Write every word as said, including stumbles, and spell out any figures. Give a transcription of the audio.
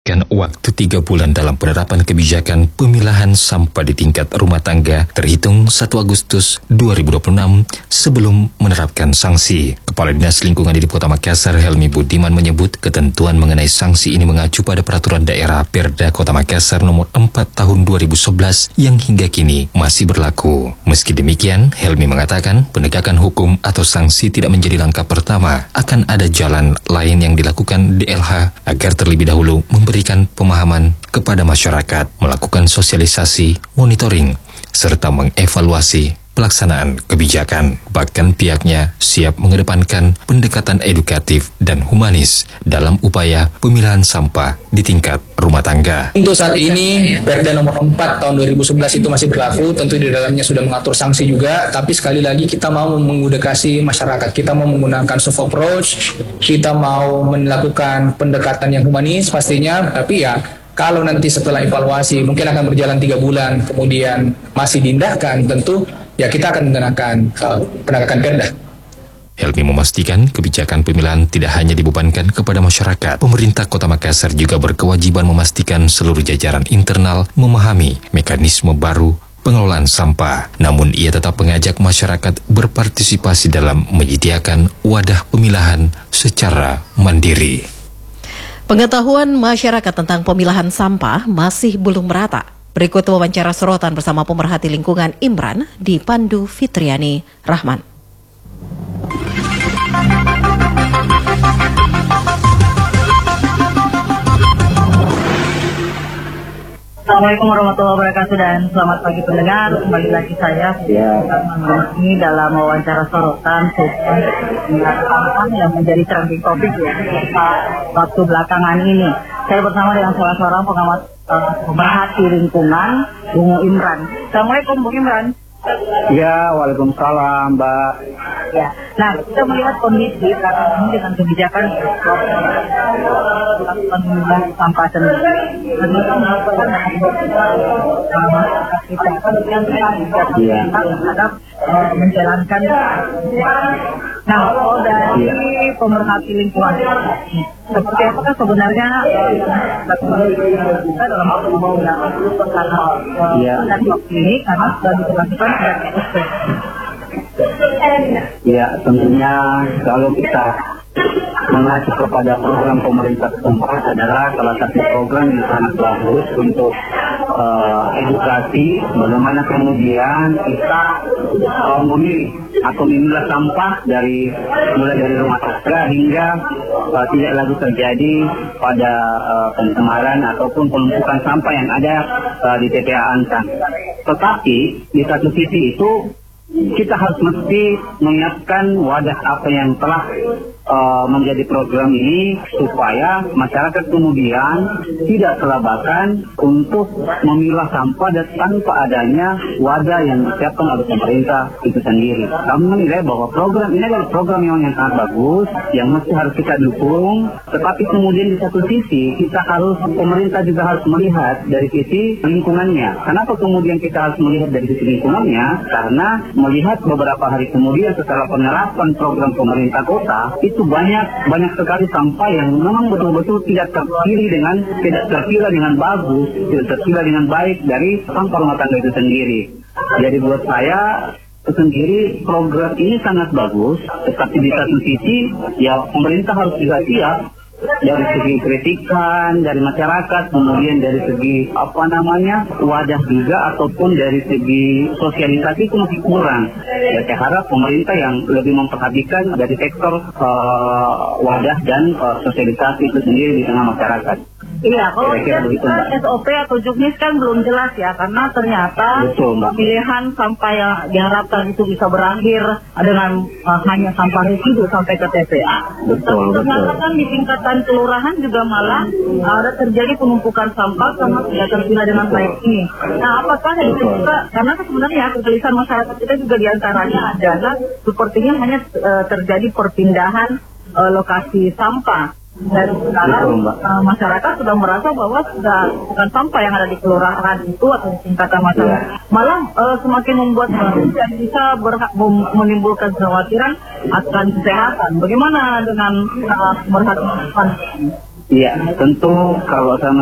Kan waktu tiga bulan dalam penerapan kebijakan pemilahan sampah di tingkat rumah tangga terhitung satu Agustus dua ribu dua puluh enam sebelum menerapkan sanksi. Kepala Dinas Lingkungan Hidup Kota Makassar Helmi Budiman menyebut ketentuan mengenai sanksi ini mengacu pada peraturan daerah Perda Kota Makassar nomor empat tahun dua ribu sebelas yang hingga kini masih berlaku. Meski demikian, Helmi mengatakan penegakan hukum atau sanksi tidak menjadi langkah pertama, akan ada jalan lain yang dilakukan D L H agar terlebih dahulu memberikan pemahaman kepada masyarakat, melakukan sosialisasi, monitoring, serta mengevaluasi pelaksanaan kebijakan. Bahkan pihaknya siap mengedepankan pendekatan edukatif dan humanis dalam upaya pemilahan sampah di tingkat rumah tangga. Untuk saat ini, Perda nomor empat tahun dua ribu sebelas itu masih berlaku, tentu di dalamnya sudah mengatur sanksi juga, tapi sekali lagi kita mau mengedukasi masyarakat, kita mau menggunakan soft approach, kita mau melakukan pendekatan yang humanis pastinya, tapi ya kalau nanti setelah evaluasi mungkin akan berjalan tiga bulan, kemudian masih diindahkan, tentu ya kita akan menggunakan uh, penegakan Perda. Helmi memastikan kebijakan pemilahan tidak hanya dibebankan kepada masyarakat. Pemerintah Kota Makassar juga berkewajiban memastikan seluruh jajaran internal memahami mekanisme baru pengelolaan sampah. Namun ia tetap mengajak masyarakat berpartisipasi dalam menyediakan wadah pemilahan secara mandiri. Pengetahuan masyarakat tentang pemilahan sampah masih belum merata. Berikut wawancara sorotan bersama pemerhati lingkungan Imran di Pandu Fitriani Rahman. Assalamualaikum warahmatullahi wabarakatuh dan selamat pagi pendengar. Kembali lagi saya ya. Ini dalam wawancara sorotan tentang yang menjadi trending topik ya waktu belakangan ini. Saya bersama dengan salah seorang pengamat uh, pemerhati lingkungan, Bung Imran. Assalamualaikum Bung Imran. Ya, waalaikumsalam Mbak. Ya, nah kita melihat kondisi karena ini dengan kebijakan melakukan sampah sendiri. Kita terhadap menjalankan. Nah, kalau dari pemerhati lingkungan, seperti apakah sebenarnya kita dalam waktu karena dan waktu ini karena sudah diberlakukan sejak Ya, tentunya kalau kita mengacu kepada program pemerintah setempat adalah salah satu program yang sangat bagus untuk uh, edukasi bagaimana kemudian kita uh, memilih atau memilah sampah dari mulai dari rumah tangga hingga uh, tidak lagi terjadi pada uh, pencemaran ataupun penumpukan sampah yang ada uh, di T P A Antang. Tetapi di satu sisi itu kita harus mesti menyiapkan wadah apa yang telah uh, menjadi program ini supaya masyarakat kemudian tidak kelabakan untuk memilah sampah dan tanpa adanya wadah yang disiapkan oleh pemerintah itu sendiri. Kami menilai bahwa program ini adalah program yang, yang sangat bagus, yang mesti harus kita dukung, tetapi kemudian di satu sisi kita harus, pemerintah juga harus melihat dari sisi lingkungannya. Kenapa kemudian kita harus melihat dari sisi lingkungannya? Karena melihat beberapa hari kemudian setelah penerapan program pemerintah kota, itu banyak banyak sekali sampah yang memang betul-betul tidak terpilih dengan tidak terpilah dengan bagus, tidak terpilah dengan baik dari sampah rumah tangga itu sendiri. Jadi buat saya sendiri program ini sangat bagus, tetapi di satu sisi ya pemerintah harus juga siap dari segi kritikan dari masyarakat, kemudian dari segi apa namanya wadah juga ataupun dari segi sosialisasi itu masih kurang. Ya, saya harap pemerintah yang lebih memperhatikan dari sektor uh, wadah dan uh, sosialisasi itu sendiri di tengah masyarakat. Iya, kalau S O P atau juknis kan belum jelas ya, karena ternyata Betul, pilihan sampah yang diharapkan itu bisa berakhir dengan uh, hanya sampah residu sampai ke T P A. Betul, betul. Ternyata kan di tingkatan kelurahan juga malah uh, ada terjadi penumpukan sampah karena tidak terpilah dengan baik ini. Nah, apakah itu juga, karena sebenarnya kegelisahan masyarakat kita juga diantaranya adalah sepertinya hanya uh, terjadi perpindahan uh, lokasi sampah. Dan sekarang uh, masyarakat sudah merasa bahwa sudah bukan sampah yang ada di kelurahan itu atau di tingkatan masyarakat, malah uh, semakin membuat manusia bisa berhak menimbulkan kekhawatiran akan kesehatan. Bagaimana dengan uh, merhati? Iya, tentu kalau sama